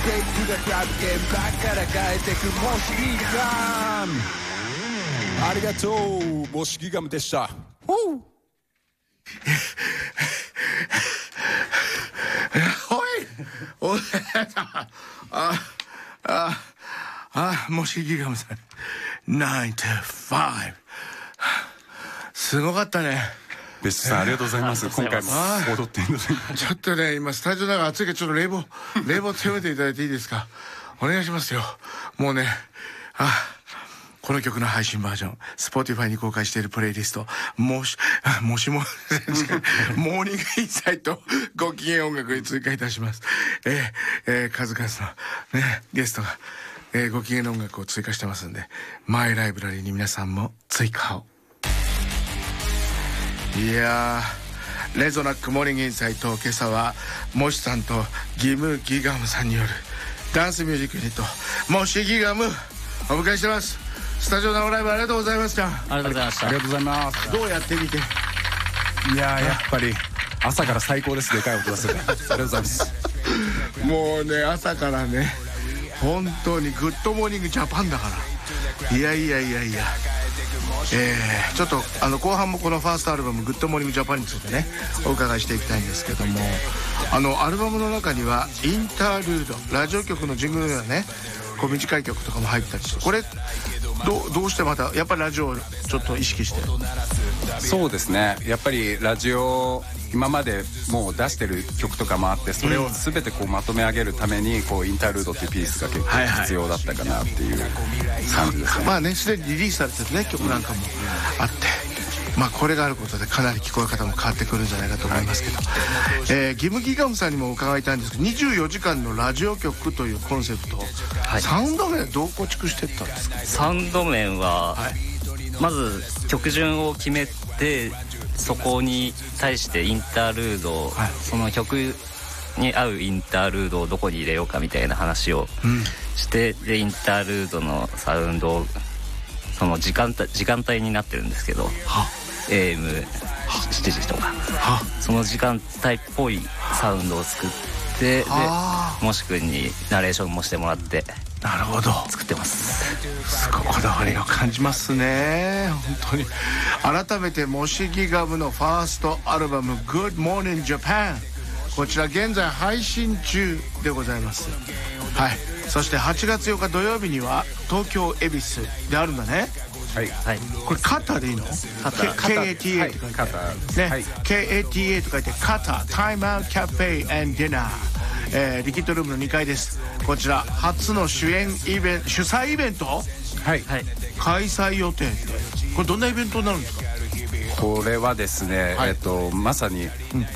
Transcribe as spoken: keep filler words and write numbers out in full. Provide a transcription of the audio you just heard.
プがクラブ現場から帰ってくモシギガム。ありがとうモシギガムでした。おうおいあああモシギガムさんナインティファイブすごかったね。 ベストさんありがとうございます。今回も踊っていただいてちょっとね今スタジオの中暑いからちょっと冷房冷房強めていただいていいですか。お願いしますよ。もうねあこの曲の配信バージョン Spotify に公開しているプレイリストもしもしもモーニングインサイトご機嫌音楽に追加いたします。えーえー、数々の、ね、ゲストが、えー、ご機嫌音楽を追加してますんでマイライブラリーに皆さんも追加を。いやーレゾナックモーニングインサイト、今朝はモシさんとギムギガムさんによるダンスミュージックユニットモシギガムお迎えしてます。スタジオ生ライブありがとうございました。 ありがとうございました。 ありがとうございます。 どうやってみて。 いやーやっぱり朝から最高です。でかい音出せてありがとうございます。 もうね朝からね本当にグッドモーニングジャパンだから。いやいやいやいやえー、ちょっとあの後半もこのファーストアルバム「グッドモーニングジャパン」についてねお伺いしていきたいんですけども、あのアルバムの中にはインタールードラジオ局のジングルにはねこう短い曲とかも入ったりして、これ ど, どうしてまたやっぱりラジオをちょっと意識して。 そうですねやっぱりラジオ今までもう出してる曲とかもあってそれを全てこうまとめ上げるためにこうインタールードっていうピースが結構必要だったかなっていう感じですね。 まあねすでにリリースされてるね曲なんかもあって、まあこれがあることでかなり聞こえ方も変わってくるんじゃないかと思いますけど、えー、ギムギガムさんにも伺いたいんですけどにじゅうよじかんのラジオ局というコンセプト、はい、サウンド面どう構築していったんですか。 サウンド面は、はい、まず曲順を決めてそこに対してインタールード、はい、その曲に合うインタールードをどこに入れようかみたいな話をして、うん、でインタールードのサウンドをその時間帯時間帯になってるんですけど エーエムしちじとかその時間帯っぽいサウンドを作ってでもしくんにナレーションもしてもらってなるほど作ってます。 すごいこだわりを感じますね本当に。改めてモシギガムのファーストアルバム Good Morning Japan こちら現在配信中でございます。はい。そしてはちがつようか土曜日には東京恵比寿であるんだね。 はい、はい、 これカターでいいの？ カターケーエーティーエー って書いてある、ね、はい、ケーエーティーエー と書いてカタータイムアウトキャフェディナー、えー、リキッドルームのにかいです。こちら初の主演イベント主催イベント、はい、はい、開催予定ってこれどんなイベントになるんですか。 これはですね、はい、えっとまさに